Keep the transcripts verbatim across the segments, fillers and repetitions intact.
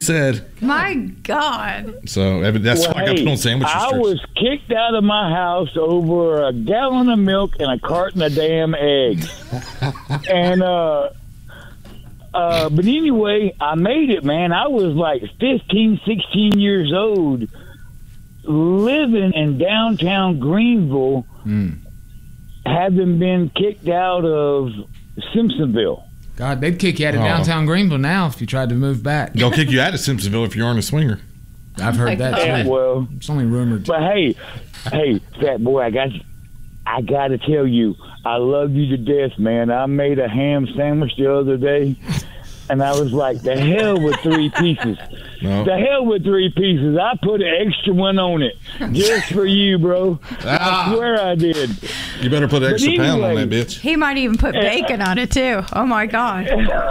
said. My God. So that's well, why I got hey, put on sandwich I restrictions. was kicked out of my house over a gallon of milk and a carton of damn eggs. and, uh, uh, but anyway, I made it, man. I was like fifteen, sixteen years old, living in downtown Greenville, Mm. having been kicked out of Simpsonville. God, they'd kick you out of Oh. downtown Greenville now if you tried to move back. They'll kick you out of Simpsonville if you aren't a swinger. I've heard that Yeah, too. well, It's only rumored. but hey, hey, fat boy, I got, I got to tell you, I love you to death, man. I made a ham sandwich the other day, and I was like, the hell with three pieces. No. The hell with three pieces. I put an extra one on it just for you, bro. Ah. I swear I did. You better put an extra But pound on anyway- that bitch. He might even put bacon on it, too. Oh, my God.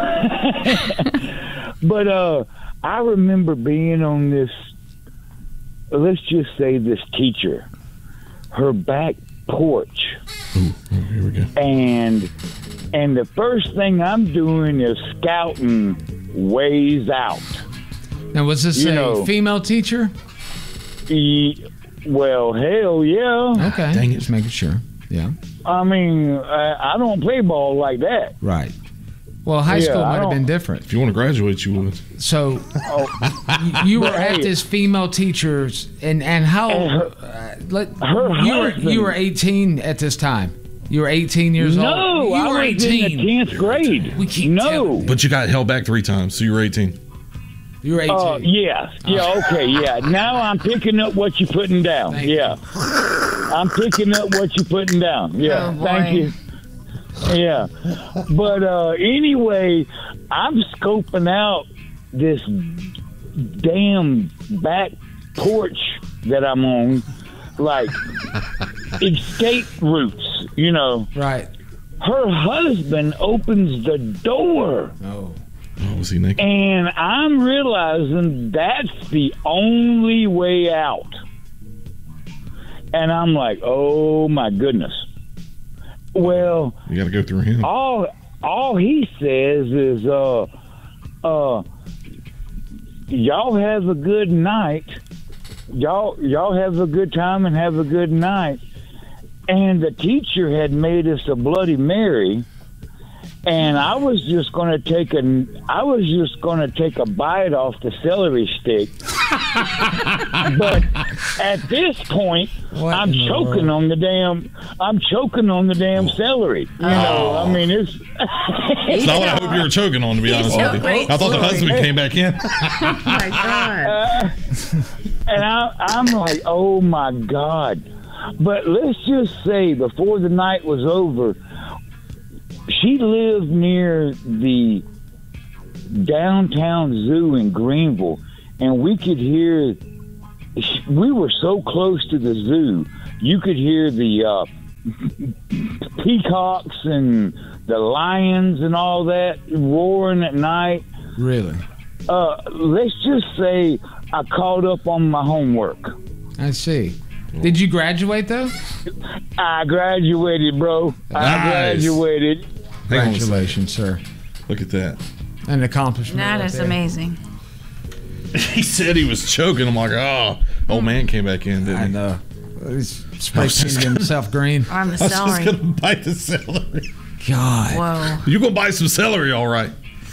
But uh, I remember being on this, let's just say this teacher, her back porch. Ooh, here we go. And and the first thing I'm doing is scouting ways out. Now, was this You a know. female teacher? E- well, hell yeah. Okay. Dang it. Just making sure. Yeah. I mean, I, I don't play ball like that. Right. Well, high Yeah, school I might have don't- been different. If you want to graduate, you would. So Oh, y- you were But at hey- this female teacher's, and and how? And her- uh, let, her you were husband- you were eighteen at this time. You were eighteen years no, old. You I were was eighteen. in the tenth grade. We keep no. telling But you got held back three times, so you were eighteen. You were eighteen. Uh, yeah, yeah, okay, yeah. Now I'm picking up what you're putting down. Thank yeah, I'm picking up what you're putting down. Yeah, Oh, boy. thank you. Yeah, but uh, anyway, I'm scoping out this damn back porch that I'm on, like escape routes. You know, Right. her husband opens the door. Oh. Oh, was he naked? And I'm realizing that's the only way out. And I'm like, oh my goodness. Well, You got to go through him. all all he says is, uh, uh, y'all have a good night. Y'all y'all have a good time and have a good night. And the teacher had made us a Bloody Mary. And I was just going to take a, I was just going to take a bite off the celery stick. But at this point, What I'm in the choking world? on the damn, I'm choking on the damn celery. You know, I mean, it's. That's not what I hope you were choking on, to be honest so with you. great I thought the story. husband came back in. Oh, my God. Uh, and I, I'm like, oh my God. But let's just say before the night was over, she lived near the downtown zoo in Greenville, and we could hear, we were so close to the zoo, you could hear the uh, peacocks and the lions and all that roaring at night. Really? Uh, let's just say I caught up on my homework. I see. Did you graduate though? I graduated, bro. I Nice. graduated. Hang on a Congratulations, sir. second. Look at that. An accomplishment. That right is there. amazing. He said he was choking. I'm like, oh, old man came back in, didn't I he? know. He's spray I was just painted gonna- himself green. On the I was just celery. going to bite the celery. God. Whoa. You're going to buy some celery, all right.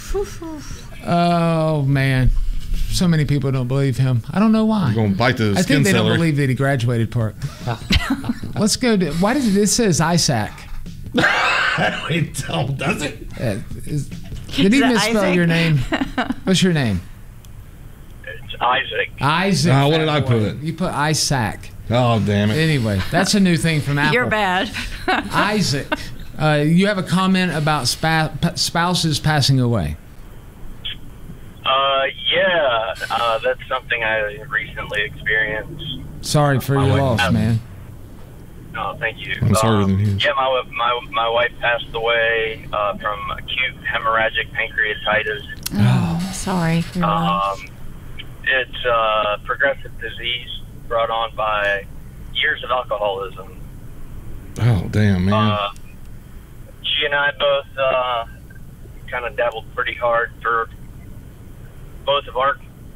Oh man. So many people don't believe him. I don't know why. You're going to bite the I skin think they celery. don't believe that he graduated part. Let's go to. Why does it? This says Isaac. Wait, don't, does it? Uh, is, did he Is it misspell Isaac? your name? What's your name? It's Isaac. Isaac. Ah, what did fat I boy. put? You put Isaac. Oh, damn it. Anyway, that's a new thing from Apple. You're bad. Isaac, uh, you have a comment about spa- p- spouses passing away. Uh, yeah, uh, that's something I recently experienced. Sorry for your My loss, wife- man. Oh, thank you. I'm sorry Um, to hear. Yeah, my, my my wife passed away uh, from acute hemorrhagic pancreatitis. Oh, sorry for your loss. Um, it's a progressive disease brought on by years of alcoholism. Oh, damn, man. Uh, she and I both uh, kind of dabbled pretty hard for both of our